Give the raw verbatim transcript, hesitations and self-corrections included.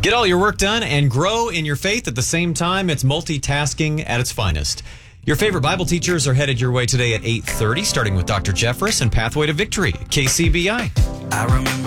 Get all your work done and grow in your faith at the same time. It's multitasking at its finest. Your favorite Bible teachers are headed your way today at eight thirty, starting with Doctor Jeffress and Pathway to Victory, K C B I. I remember